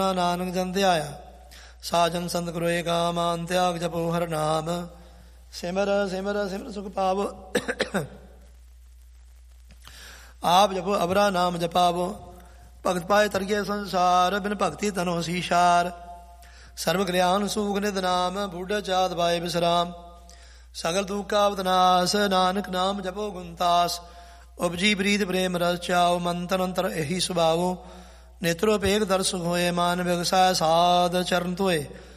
ਨਾਨਕ ਜਨ ਧਿਆਇਆ। ਸਾਜਨ ਸੰਤ ਕਰੋਏ ਕਾਮਾਨ ਤਿਆਗ ਜਪੋ ਹਰ ਨਾਮ। ਸਿਮਰ ਸਿਮਰ ਸਿਮਰ ਸੁਖ ਪਾਵੋ ਆਪ ਜਪੋ ਅਬਰਾ ਨਾਮ ਜਪਾਵੋ। ਭਗਤ ਪਾਏ ਤਰਗੇ ਸੰਸਾਰ ਬਿਨ ਭਗਤੀ ਤਨੋ ਸੀਸ਼ਾਰ। ਸਰਬ ਕਲਿਆਣ ਸੂਖ ਨਿਧ ਨਾਮ ਬੁੱਢ ਚਾਦ ਪਾਏ ਵਿਸਰਾਮ। ਸਗਲ ਦੁਖ ਕਾ ਵਿਨਾਸ਼ ਨਾਨਕ ਨਾਮ ਜਪੋ ਗੁਣਤਾਸ। ਉਪਜੀ ਪ੍ਰੀਤ ਪ੍ਰੇਮ ਰਸ ਚਾਓ ਮਨ ਤਨ ਅੰਤਰ ਇਹੀ ਸੁਭਾਵੋ। ਨੇਤਰੋ ਪੇਖ ਦਰਸ ਹੋਏ ਮਾਨ ਵਿਗਸੈ ਸਾਧ ਚਰਨ ਧੋਏ।